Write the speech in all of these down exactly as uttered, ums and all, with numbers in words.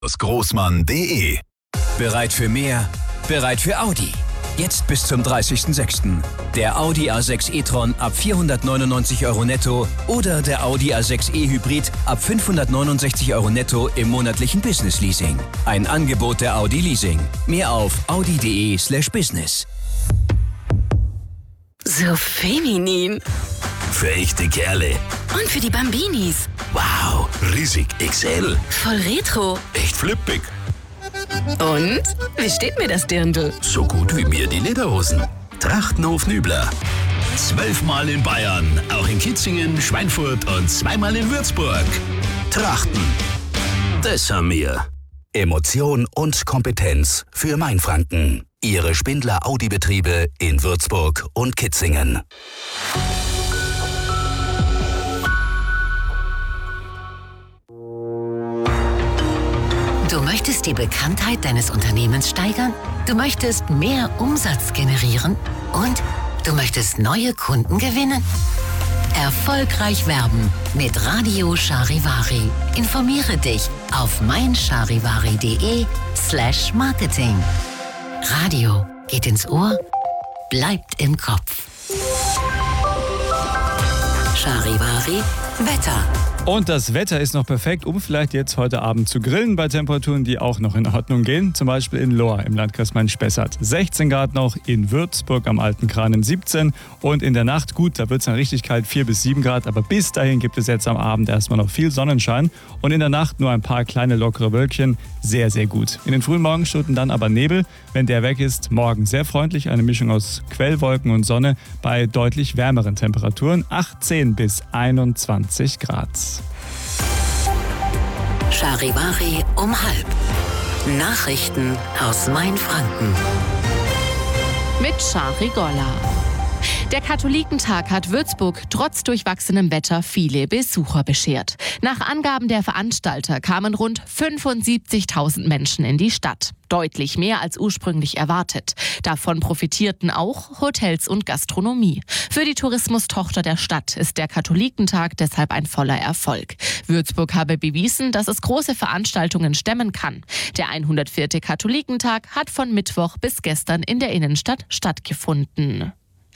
großmann punkt de. Bereit für mehr? Bereit für Audi. Jetzt bis zum dreißigsten sechsten Der Audi A sechs e-tron ab vierhundertneunundneunzig Euro netto oder der Audi A sechs e-Hybrid ab fünfhundertneunundsechzig Euro netto im monatlichen Business-Leasing. Ein Angebot der Audi Leasing. Mehr auf audi punkt de slash business. So feminin. Für echte Kerle. Und für die Bambinis. Wow, riesig X L. Voll retro. Echt flippig. Und? Wie steht mir das Dirndl? So gut wie mir die Lederhosen. Trachtenhof Nübler. Zwölfmal in Bayern, auch in Kitzingen, Schweinfurt und zweimal in Würzburg. Trachten. Das haben wir. Emotion und Kompetenz für Mainfranken. Ihre Spindler Audi-Betriebe in Würzburg und Kitzingen. Du möchtest die Bekanntheit deines Unternehmens steigern? Du möchtest mehr Umsatz generieren? Und du möchtest neue Kunden gewinnen? Erfolgreich werben mit Radio Charivari. Informiere dich auf meincharivari.de slash marketing. Radio geht ins Ohr, bleibt im Kopf. Charivari Wetter. Und das Wetter ist noch perfekt, um vielleicht jetzt heute Abend zu grillen bei Temperaturen, die auch noch in Ordnung gehen. Zum Beispiel in Lohr im Landkreis Main-Spessart. sechzehn Grad noch, in Würzburg am Alten Kranen siebzehn. Und in der Nacht, gut, da wird es dann richtig kalt, vier bis sieben Grad. Aber bis dahin gibt es jetzt am Abend erstmal noch viel Sonnenschein. Und in der Nacht nur ein paar kleine lockere Wölkchen. Sehr, sehr gut. In den frühen Morgenstunden dann aber Nebel. Wenn der weg ist, morgen sehr freundlich. Eine Mischung aus Quellwolken und Sonne bei deutlich wärmeren Temperaturen. achtzehn bis einundzwanzig Grad. Charivari um halb. Nachrichten aus Mainfranken. Mit Shari Golla. Der Katholikentag hat Würzburg trotz durchwachsenem Wetter viele Besucher beschert. Nach Angaben der Veranstalter kamen rund fünfundsiebzigtausend Menschen in die Stadt. Deutlich mehr als ursprünglich erwartet. Davon profitierten auch Hotels und Gastronomie. Für die Tourismustochter der Stadt ist der Katholikentag deshalb ein voller Erfolg. Würzburg habe bewiesen, dass es große Veranstaltungen stemmen kann. Der hundertvierte Katholikentag hat von Mittwoch bis gestern in der Innenstadt stattgefunden.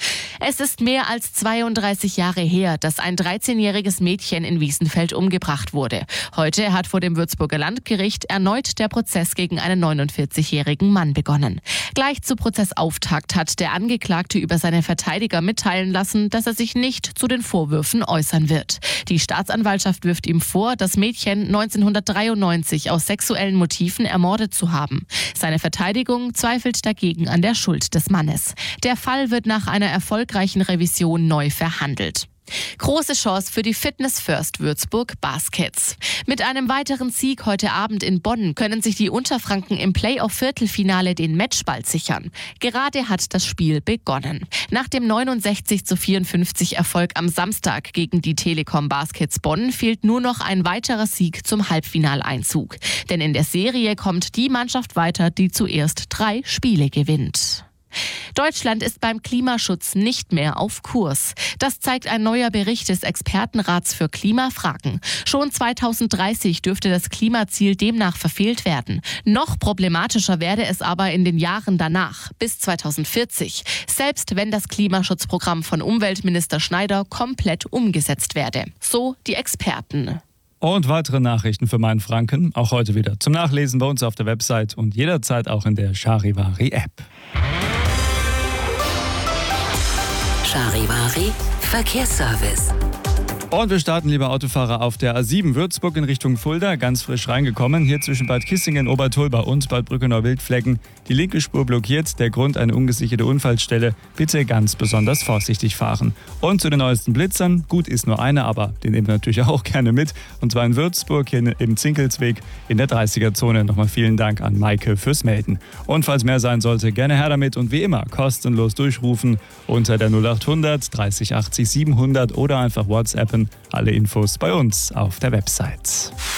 Es ist mehr als zweiunddreißig Jahre her, dass ein dreizehnjähriges Mädchen in Wiesenfeld umgebracht wurde. Heute hat vor dem Würzburger Landgericht erneut der Prozess gegen einen neunundvierzigjährigen Mann begonnen. Gleich zu Prozessauftakt hat der Angeklagte über seine Verteidiger mitteilen lassen, dass er sich nicht zu den Vorwürfen äußern wird. Die Staatsanwaltschaft wirft ihm vor, das Mädchen neunzehnhundertdreiundneunzig aus sexuellen Motiven ermordet zu haben. Seine Verteidigung zweifelt dagegen an der Schuld des Mannes. Der Fall wird nach einer erfolgreichen Revision neu verhandelt. Große Chance für die Fitness First Würzburg Baskets. Mit einem weiteren Sieg heute Abend in Bonn können sich die Unterfranken im Playoff-Viertelfinale den Matchball sichern. Gerade hat das Spiel begonnen. Nach dem neunundsechzig zu vierundfünfzig Erfolg am Samstag gegen die Telekom Baskets Bonn fehlt nur noch ein weiterer Sieg zum Halbfinaleinzug. Denn in der Serie kommt die Mannschaft weiter, die zuerst drei Spiele gewinnt. Deutschland ist beim Klimaschutz nicht mehr auf Kurs. Das zeigt ein neuer Bericht des Expertenrats für Klimafragen. Schon zweitausenddreißig dürfte das Klimaziel demnach verfehlt werden. Noch problematischer werde es aber in den Jahren danach, bis zweitausendvierzig, selbst wenn das Klimaschutzprogramm von Umweltminister Schneider komplett umgesetzt werde. So die Experten. Und weitere Nachrichten für Mainfranken, auch heute wieder zum Nachlesen bei uns auf der Website und jederzeit auch in der Charivari-App. Charivari Verkehrsservice. Und wir starten, liebe Autofahrer, auf der A sieben Würzburg in Richtung Fulda, ganz frisch reingekommen. Hier zwischen Bad Kissingen, Obertolba und Bad Brückenau-Wildflecken. Die linke Spur blockiert, der Grund eine ungesicherte Unfallstelle. Bitte ganz besonders vorsichtig fahren. Und zu den neuesten Blitzern, gut ist nur einer, aber den nehmen wir natürlich auch gerne mit. Und zwar in Würzburg, hier im Zinkelsweg in der dreißiger-Zone. Nochmal vielen Dank an Maike fürs Melden. Und falls mehr sein sollte, gerne her damit und wie immer kostenlos durchrufen unter der null achthundert dreißig achtzig siebenhundert oder einfach WhatsAppen. Alle Infos bei uns auf der Website.